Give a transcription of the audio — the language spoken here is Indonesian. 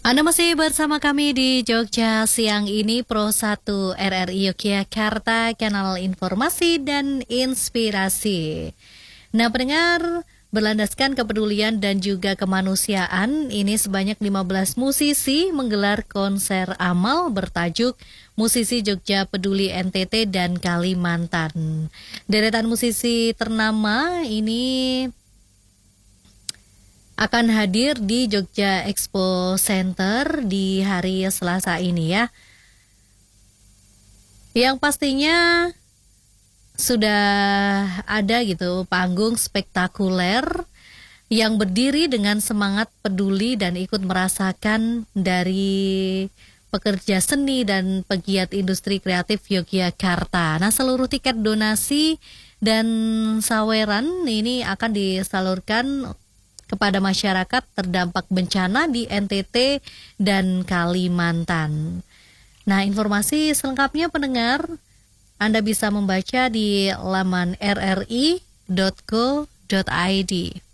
Anda masih bersama kami di Jogja siang ini, Pro 1 RRI Yogyakarta, kanal informasi dan inspirasi. Nah, pendengar, berlandaskan kepedulian dan juga kemanusiaan, ini sebanyak 15 musisi menggelar konser amal bertajuk Musisi Jogja Peduli NTT dan Kalimantan. Deretan musisi ternama ini akan hadir di Jogja Expo Center di hari Selasa ini ya. Yang pastinya sudah ada gitu panggung spektakuler yang berdiri dengan semangat peduli dan ikut merasakan dari pekerja seni dan pegiat industri kreatif Yogyakarta. Nah, seluruh tiket donasi dan saweran ini akan disalurkan kepada masyarakat terdampak bencana di NTT dan Kalimantan. Nah, informasi selengkapnya pendengar Anda bisa membaca di laman rri.co.id.